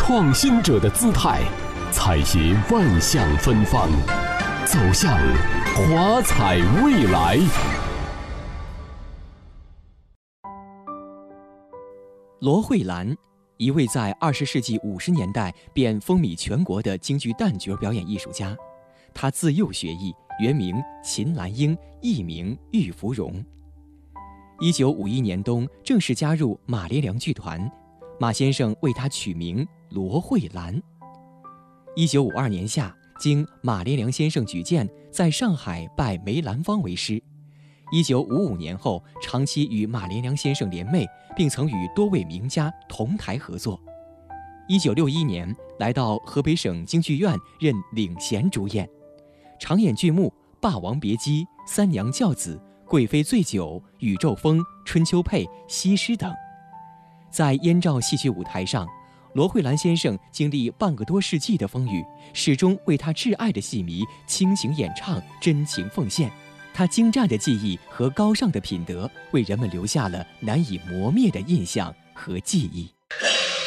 创新者的姿态，采撷万象芬芳，走向华彩未来。 罗慧兰，一位在20世纪50年代便风靡全国的京剧旦角表演艺术家。她自幼学艺，原名秦兰英，艺名玉芙蓉。1951年冬，正式加入马连良剧团，马先生为她取名罗慧兰。1952年夏，经马连良先生举荐，在上海拜梅兰芳为师。1955年后，长期与马连良先生联袂，并曾与多位名家同台合作。1961年，来到河北省京剧院任领衔主演，常演剧目《霸王别姬》《三娘教子》《贵妃醉酒》《宇宙风》《春秋配》《西施》等。在燕赵戏曲舞台上，罗慧兰先生经历半个多世纪的风雨，始终为他挚爱的戏迷倾情演唱，真情奉献。他精湛的技艺和高尚的品德，为人们留下了难以磨灭的印象和记忆。